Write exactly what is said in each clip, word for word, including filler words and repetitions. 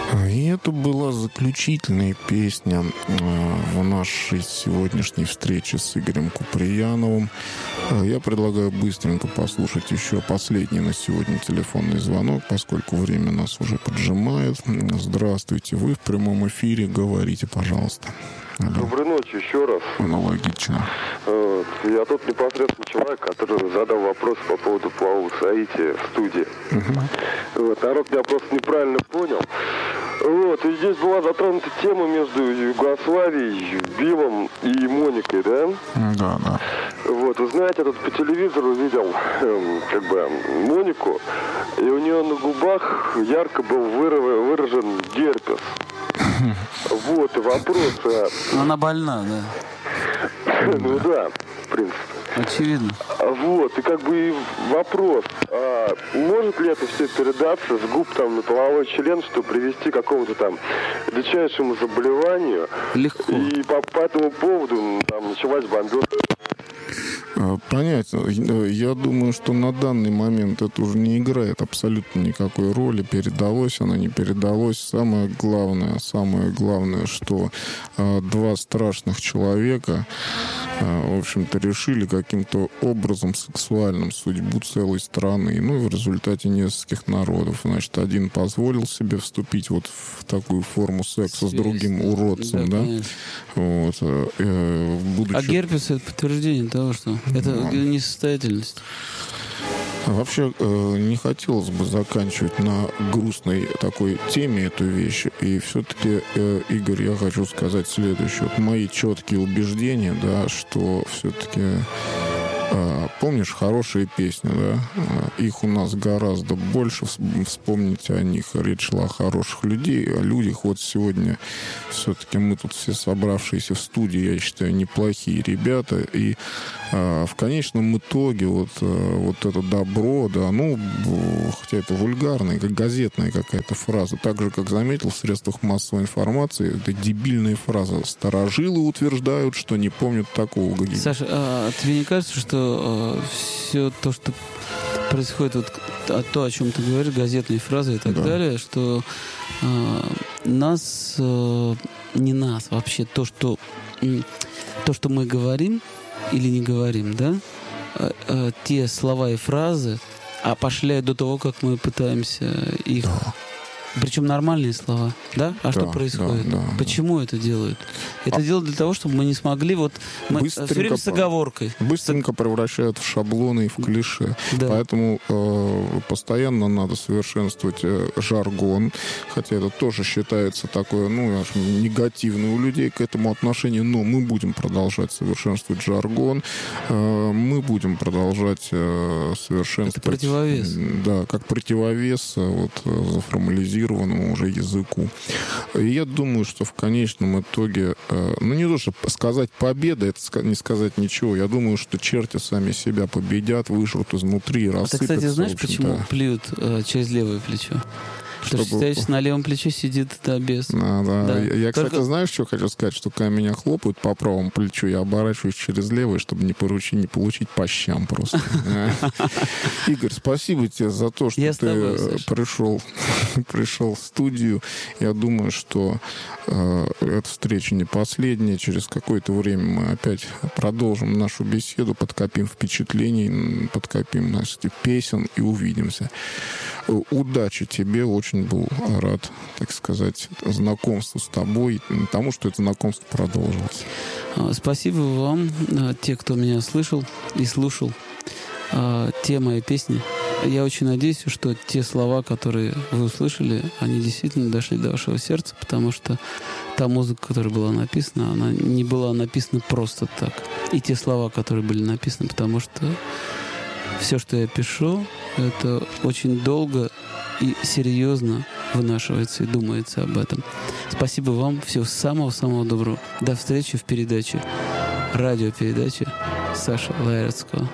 И это была заключительная песня в нашей сегодняшней встрече с Игорем Куприяновым. Я предлагаю быстренько послушать еще последний на сегодня телефонный звонок, поскольку время нас уже поджимает. Здравствуйте, вы в прямом эфире, говорите, пожалуйста. Алло. Доброй ночи еще раз. Аналогично. Вот. Я тот непосредственно человек, который задал вопрос по поводу плавового соития в студии. Угу. Вот. Народ меня просто неправильно понял. Вот. И здесь была затронута тема между Югославией, Биллом и Моникой, да? Да, да. Вот. Вы знаете, я тут по телевизору видел эм, как бы Монику, и у нее на губах ярко был выражен герпес. Вот, и вопрос... А... Она больна, да? Ну да, в принципе. Очевидно. Вот, и как бы вопрос, а может ли это все передаться с губ там на половой член, чтобы привести к какому-то там редчайшему заболеванию? Легко. И по, по этому поводу там началась бомбежка. Понятно. Я думаю, что на данный момент это уже не играет абсолютно никакой роли. Передалось оно, не передалось. Самое главное, самое главное, что э, два страшных человека, э, в общем-то, решили каким-то образом сексуальным судьбу целой страны. Ну и в результате нескольких народов. Значит, один позволил себе вступить вот в такую форму секса с другим уродцем, да? да? Вот, э, будучи... А герпес — это подтверждение того, что это ну, несостоятельность. Вообще э, не хотелось бы заканчивать на грустной такой теме эту вещь. И все-таки, э, Игорь, я хочу сказать следующее. Вот мои четкие убеждения, да, что все-таки... Помнишь хорошие песни, да? Их у нас гораздо больше. Вспомните о них. Речь шла о хороших людей, о людях. Вот сегодня все-таки мы тут все собравшиеся в студии, я считаю, неплохие ребята. И в конечном итоге вот, вот это добро, да, ну, хотя это вульгарная, как газетная какая-то фраза. Так же, как заметил в средствах массовой информации, это дебильная фраза. Старожилы утверждают, что не помнят такого. Саша, а тебе не кажется, что все то, что происходит, вот, а то, о чем ты говоришь, газетные фразы и так да. далее, что э, нас, э, не нас вообще, то что, э, то, что мы говорим или не говорим, да, э, э, те слова и фразы опошляют до того, как мы пытаемся их... Да. Причем нормальные слова, да? А да, что происходит? Да, да, Почему да. это делают? Это а... делают для того, чтобы мы не смогли вот... Мы все время с оговоркой. Быстренько превращают в шаблоны и в клише. Да. Поэтому э, постоянно надо совершенствовать э, жаргон. Хотя это тоже считается такое, ну, негативное у людей к этому отношение. Но мы будем продолжать совершенствовать жаргон. Э, мы будем продолжать э, совершенствовать... Это противовес. Да, как противовес вот, заформализировать уже языку. И я думаю, что в конечном итоге, ну не то, чтобы сказать победа, это не сказать ничего. Я думаю, что черти сами себя победят, выжрут изнутри и рассыпятся. А ты, кстати, знаешь, почему плюют э, через левое плечо? Потому что считаешь, на левом плече сидит да, бес. А, да. Да. Я, я Только... кстати, знаешь, что хочу сказать? Что когда меня хлопают по правому плечу, я оборачиваюсь через левое, чтобы не, поручить, не получить по щам просто. Игорь, спасибо тебе за то, что ты пришел пришел в студию. Я думаю, что эта встреча не последняя. Через какое-то время мы опять продолжим нашу беседу, подкопим впечатлений, подкопим, значит, песен и увидимся. Удачи тебе, очень был рад, так сказать, знакомству с тобой, тому, что это знакомство продолжилось. Спасибо вам, те, кто меня слышал и слушал, те мои песни. Я очень надеюсь, что те слова, которые вы услышали, они действительно дошли до вашего сердца, потому что та музыка, которая была написана, она не была написана просто так. И те слова, которые были написаны, потому что все, что я пишу, это очень долго и серьезно вынашивается и думается об этом. Спасибо вам. Всего самого-самого доброго. До встречи в передаче, радиопередаче Саши Лаэртского.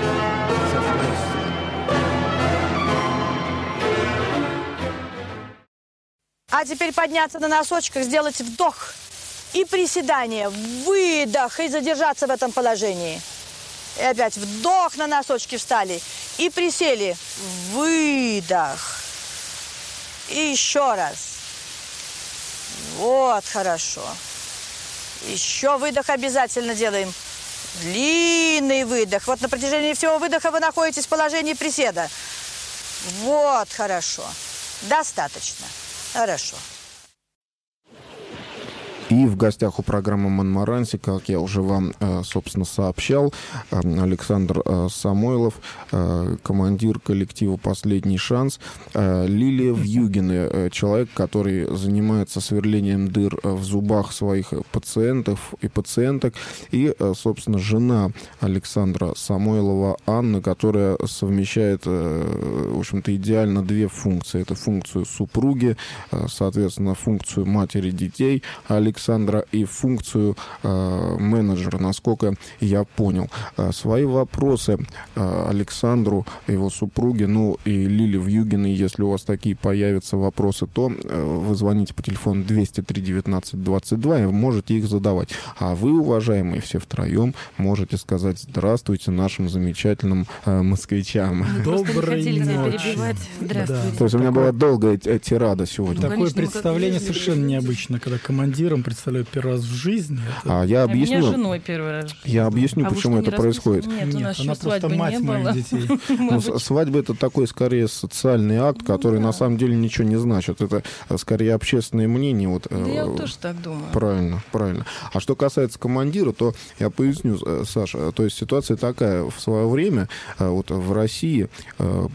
А теперь подняться на носочках, сделать вдох и приседание, выдох и задержаться в этом положении. И опять вдох, на носочки встали и присели. Выдох. И еще раз. Вот, хорошо. Еще выдох обязательно делаем. Длинный выдох. Вот на протяжении всего выдоха вы находитесь в положении приседа. Вот, хорошо. Достаточно. Хорошо. И в гостях у программы «Монмаранси», как я уже вам, собственно, сообщал, Александр Самойлов, командир коллектива «Последний шанс», Лилия Вьюгина, человек, который занимается сверлением дыр в зубах своих пациентов и пациенток, и, собственно, жена Александра Самойлова Анна, которая совмещает, в общем-то, идеально две функции. Это функцию супруги, соответственно, функцию матери детей Александра, и функцию э, менеджера, насколько я понял. Э, свои вопросы э, Александру, его супруге, ну и Лиле Вьюгиной, если у вас такие появятся вопросы, то э, вы звоните по телефону двести три девятнадцать двадцать два и можете их задавать. А вы, уважаемые, все втроем можете сказать здравствуйте нашим замечательным э, москвичам. Доброй ночи. Здравствуйте. То есть у меня была долгая тирада сегодня. Такое конечно, представление совершенно необычно, когда командиром представляю первый раз в жизни. Это... А я А меня объясню, женой первый раз. я объясню, А вы почему что, не это происходит. расписаны? Нет, у Нет, нас она еще просто свадьбы мать не моих было. детей. Ну, с- свадьба — это такой, скорее, социальный акт, который на самом деле ничего не значит. Это, э, скорее, общественное мнение. Вот, Да я э, вот тоже так думаю. Правильно, правильно. А что касается командира, то я поясню, э, Саша. То есть ситуация такая. В свое время э, вот в России э,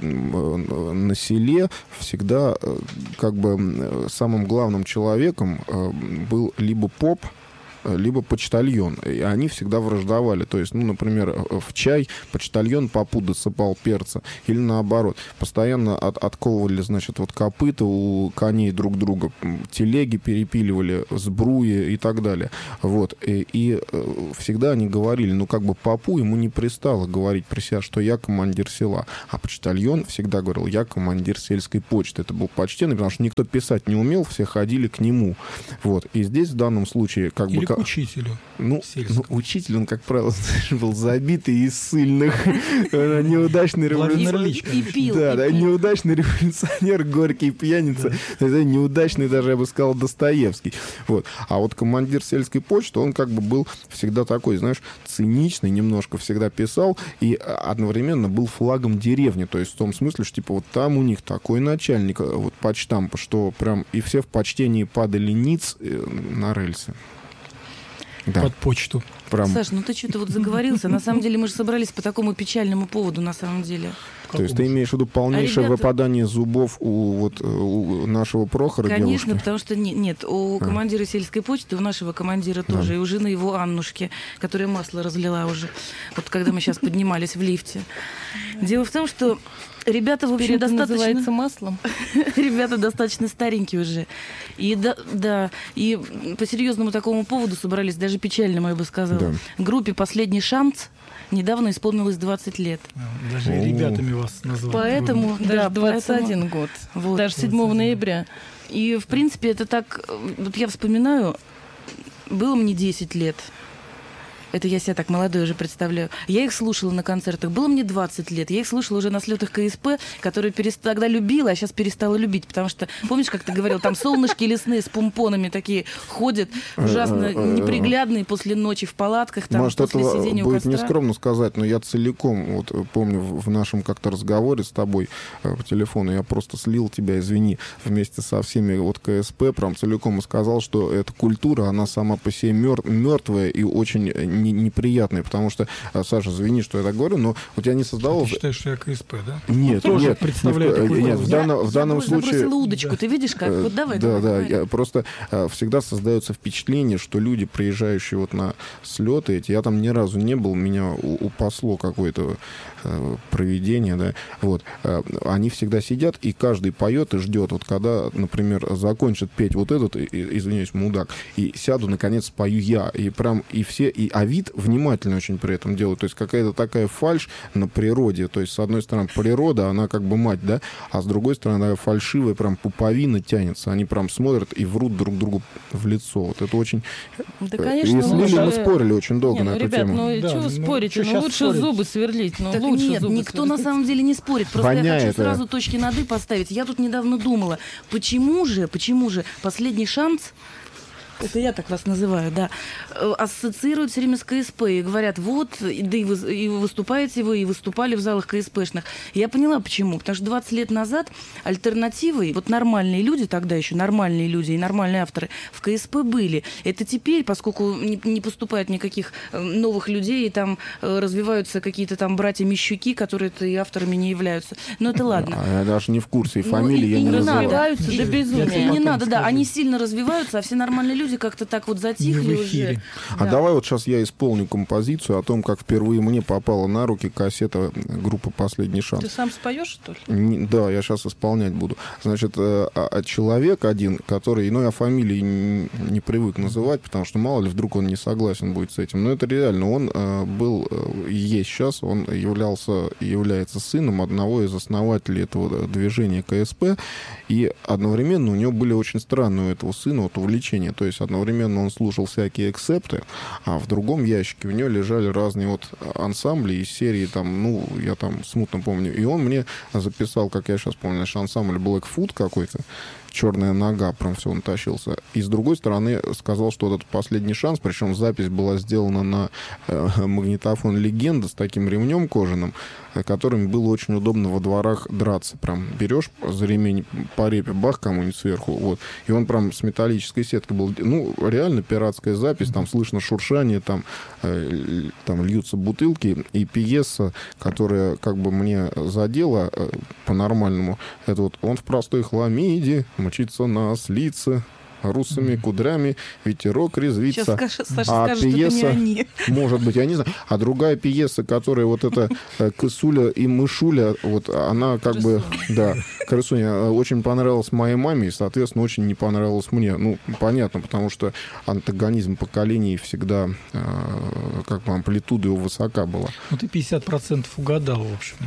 э, на селе всегда э, как бы э, самым главным человеком э, был либо поп, либо почтальон. И они всегда враждовали. То есть, ну, например, в чай почтальон попу досыпал перца. Или наоборот. Постоянно от, отковывали, значит, вот копыта у коней друг друга. Телеги перепиливали, сбруи и так далее. Вот. И, и всегда они говорили, ну, как бы попу ему не пристало говорить про себя, что я командир села. А почтальон всегда говорил, я командир сельской почты. Это был почтенный, потому что никто писать не умел, все ходили к нему. Вот. И здесь в данном случае как Или бы... к учителю. Ну, сельскому. ну, учитель, он, как правило, знаешь, был забитый и ссыльных. Неудачный Владимир революционер. Ильич, И пил. Да, и да, пил. неудачный революционер, горький пьяница. Это неудачный, даже, я бы сказал, Достоевский. Вот. А вот командир сельской почты, он как бы был всегда такой, знаешь, циничный, немножко всегда писал и одновременно был флагом деревни. То есть в том смысле, что типа вот там у них такой начальник, вот почтампа, что прям и все в почтении падали ниц э, на рельсы. Да, Под почту. прям. Саш, ну ты что-то вот заговорился. На самом деле мы же собрались по такому печальному поводу, на самом деле. То есть ты имеешь в виду полнейшее А ребята- выпадание зубов у, вот, у нашего Прохора, Конечно, девушки? потому что не- нет, у А. командира сельской почты, у нашего командира Да. тоже, и у жены его Аннушки, которая масло разлила уже, вот когда мы сейчас поднимались в лифте. Дело в том, что ребята, в общем, Теперь это достаточно... называется маслом. Ребята достаточно старенькие уже. И да, да, и по серьезному такому поводу собрались, даже печальному, я бы сказала. Да. Группе «Последний шанс» недавно исполнилось двадцать лет. Даже О. ребятами вас называют. Поэтому, Даже да, двадцать поэтому- один год. вот. Даже седьмого ноября. И, в принципе, это так... Вот я вспоминаю, было мне десять лет. Это я себя так молодой уже представляю. Я их слушала на концертах. Было мне двадцать лет. Я их слушала уже на слетах ка эс пэ, которые перест... тогда любила, а сейчас перестала любить. Потому что, помнишь, как ты говорил, там солнышки лесные с помпонами такие ходят, ужасно неприглядные после ночи в палатках, там, Может, после этого сидения у будет костра. нескромно сказать, но я целиком, вот помню, в в нашем как-то разговоре с тобой э, по телефону, я просто слил тебя, извини, вместе со всеми вот ка эс пэ, прям целиком и сказал, что эта культура, она сама по себе мертвая и очень не- неприятная, потому что, э, Саша, извини, что я так говорю, но у тебя не создавалось... Ты считаешь, что я ка эс пэ, да? Нет, тоже нет, представляю ни в ко- такую нет, роль. в Я данном, в данном заброс- случае... забросила удочку, ты видишь как? Э, Вот давай, да, давай, да, говори. я просто э, всегда создается впечатление, что люди, приезжающие вот на слеты эти, я там ни разу не был, меня у- упасло какое-то э, провидение, да, вот, э, они всегда сидят, и каждый поет и ждет, вот когда, например, закончит петь вот этот, и- и- извиняюсь, мудак, и сяду, наконец, спою я, и прям, и все, и, а вид внимательно очень при этом делают. То есть какая-то такая фальшь на природе. То есть, с одной стороны, природа, она как бы мать, да, а с другой стороны, фальшивая прям пуповина тянется. Они прям смотрят и врут друг другу в лицо. Вот это очень... Да, конечно, и с Лилей лучше... мы спорили очень долго не, на ну, эту ребят, тему. ну Да, чего ну, спорите? чё Ну, щас лучше спорить? зубы сверлить. Ну, Так лучше нет, зубы никто сверлить. на самом деле не спорит. Просто Воняет, я хочу это. сразу точки над «и» поставить. Я тут недавно думала, почему же, почему же «Последний шанс», это я так вас называю, да, ассоциируют все время с КСП и говорят, вот, да и вы, и вы выступаете вы, и выступали в залах КСПшных. Я поняла, почему. Потому что двадцать лет назад альтернативой, вот нормальные люди, тогда еще нормальные люди и нормальные авторы в КСП были. Это теперь, поскольку не, не поступает никаких новых людей, и там развиваются какие-то там братья-мещуки, которые-то и авторами не являются. Но это ладно. А я даже не в курсе, и Ну, фамилии и- я и не не называю. надо. Развиваются до безумия. Я тебе Не потом надо, да. скажу. Они сильно развиваются, а все нормальные люди как-то так вот затихли Не в уже. эфире. А Да. давай вот сейчас я исполню композицию о том, как впервые мне попала на руки кассета группы «Последний шанс». Ты сам споешь, что ли? Не- Да, я сейчас исполнять буду. Значит, э, а- а человек один, который, ну, я фамилии не, не привык называть, потому что мало ли вдруг он не согласен будет с этим. Но это реально, он э, был э, и есть сейчас, он являлся, является сыном одного из основателей этого движения КСП, и одновременно у него были очень странные у этого сына вот увлечения. То есть одновременно он слушал всякие эксепты, а в другом ящике у него лежали разные вот ансамбли из серии, там, ну, я там смутно помню. И он мне записал, как я сейчас помню, значит, ансамбль Blackfoot какой-то, «Черная нога», прям все, он тащился. И с другой стороны сказал, что вот этот «Последний шанс», причем запись была сделана на э, магнитофон «Легенда» с таким ремнем кожаным, э, которым было очень удобно во дворах драться. Прям берешь за ремень по репе, бах, кому-нибудь сверху, вот. И он прям с металлической сеткой был. Ну, реально пиратская запись, там слышно шуршание, там, э, там льются бутылки. И пьеса, которая как бы мне задела э, по-нормальному, это вот «Он в простой хламиде мчится на ослице, русыми кудрями ветерок резвится». Сейчас Саша, Саша А скажет, что это не пьеса- они. Может быть, я не знаю. А другая пьеса, которая вот эта э, «Кысуля и Мышуля», вот она как бы, да, «Крысуня», э, очень понравилась моей маме и, соответственно, очень не понравилась мне. Ну, понятно, потому что антагонизм поколений всегда, э, как бы амплитуда его высока была. Ну, ты пятьдесят процентов угадал, в общем,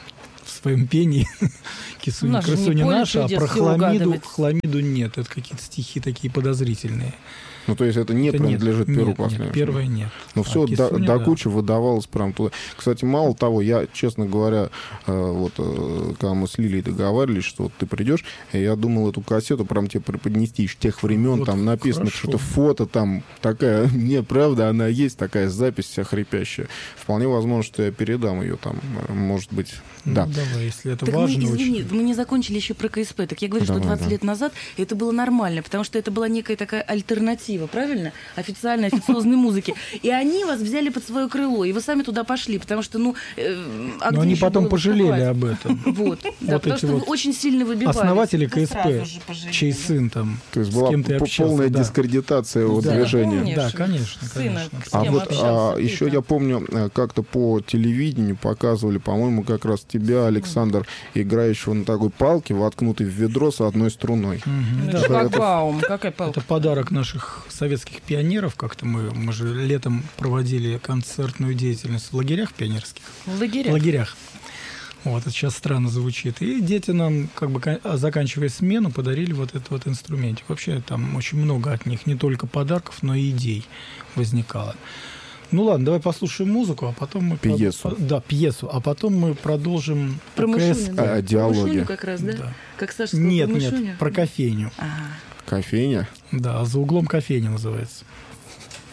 в своем пении. Кисуня, Наш же не крысуня поле наша, а про чудес хламиду, угадывать. хламиду нет. Это какие-то стихи такие подозрительные. Ну, то есть это не Это принадлежит нет, Перу нет, последнему. нет, первое нет. Ну, А все до, Кисуня, до да. кучи выдавалось прям туда. Кстати, мало того, я, честно говоря, э, вот, э, когда мы с Лилией договаривались, что вот ты придешь, я думал эту кассету прям тебе преподнести из тех времен, Вот там написано хорошо. что-то, фото там такая, не, правда, она есть, такая запись вся хрипящая. Вполне возможно, что я передам ее там, э, может быть, Ну, да. давай, если это Так мы, важно извини, очень. мы не закончили еще про КСП. Так я говорю, Давай, что двадцать да. лет назад это было нормально, потому что это была некая такая альтернатива, правильно? Официальной, официозной музыки. И они вас взяли под свое крыло, и вы сами туда пошли, потому что, ну... э, а Но где они еще потом было пожалели выступать? об этом. Вот, да, Вот потому эти что вот вы очень сильно выбивались. Основатели Да сразу же КСП, пожалели. чей сын там То есть с была кем ты п- общался. полная да. дискредитация его Да. движения. Помнишь, Да, конечно, сына, конечно. с А кем вот общался а, ты еще там? я помню, э, как-то по телевидению показывали, по-моему, как раз тебя, Александр, играющего на такой палке, воткнутой в ведро с одной струной. Мгм, Ну, да. это это- шлагбаум, какая палка? Это подарок наших советских пионеров. Как-то мы, мы же летом проводили концертную деятельность в лагерях пионерских. В лагере. В лагерях. Вот, это сейчас странно звучит. И дети нам, как бы, кон- заканчивая смену, подарили вот этот вот инструментик. Вообще там очень много от них не только подарков, но и идей возникало. Ну ладно, давай послушаем музыку, а потом мы... прод- Пьесу. по- Да, пьесу. А потом мы продолжим... Про КС. Мышуню, да? А, Про диалоги. Мышуню как раз, да? Да. Как Саша сказал, Нет, про нет, Мышуню? про кофейню. Ага. Кофейня. Да, «За углом кофейня» называется.